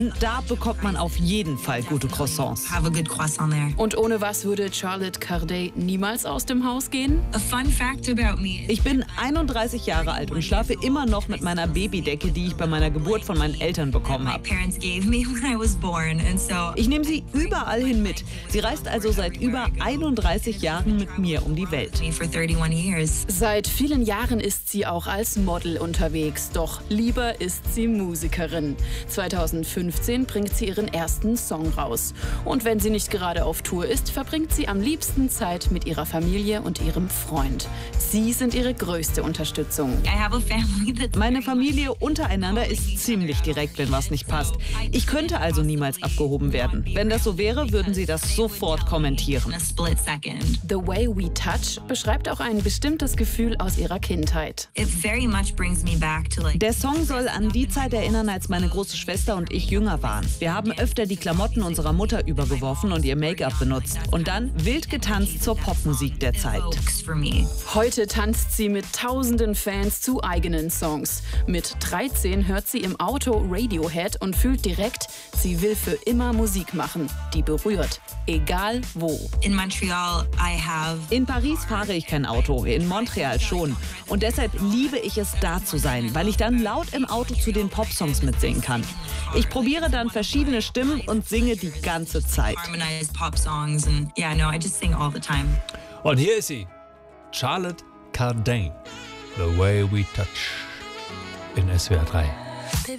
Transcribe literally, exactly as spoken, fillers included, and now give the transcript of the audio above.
Da bekommt man auf jeden Fall gute Croissants. Have a good croissant there. Und ohne was würde Charlotte Corday niemals aus dem Haus gehen? A fun fact about me. Ich bin einunddreißig Jahre alt und schlafe immer noch mit meiner Babydecke, die ich bei meiner Geburt von meinen Eltern bekommen My habe. parents gave me when I was born, and so Ich nehme sie überall hin mit. Sie reist also seit über einunddreißig Jahren mit mir um die Welt. me for thirty-one years. Seit vielen Jahren ist sie auch als Model unterwegs, doch lieber ist sie Musikerin. zweitausendfünfzehn bringt sie ihren ersten Song raus. Und wenn sie nicht gerade auf Tour ist, verbringt sie am liebsten Zeit mit ihrer Familie und ihrem Freund. Sie sind ihre größte Unterstützung. I have a family that's Meine Familie untereinander ist ziemlich direkt, wenn was nicht passt. Ich könnte also niemals abgehoben werden. Wenn das so wäre, würden sie das sofort kommentieren. in a split second. The Way We Touch beschreibt auch ein bestimmtes Gefühl aus ihrer Kindheit. It very much brings me back to like Der Song soll an die Zeit erinnern, als meine große Schwester und ich jünger waren. Wir haben öfter die Klamotten unserer Mutter übergeworfen und ihr Make-up benutzt. Und dann wild getanzt zur Popmusik der Zeit. folks for me. Heute tanzt sie mit tausenden Fans zu eigenen Songs. Mit dreizehn hört sie im Auto Radiohead und fühlt direkt, sie will für immer Musik machen, die berührt, egal wo. In Montreal, I have In Paris fahre ich kein Auto, in Montreal schon. Und deshalb liebe ich es, da zu sein, weil ich dann laut im Auto zu den Popsongs mitsingen kann. Ich probiere dann verschiedene Stimmen und singe die ganze Zeit. harmonized pop songs, and yeah, no, I just sing all the time. Und hier ist sie, Charlotte Corday, The Way We Touch in S W R drei.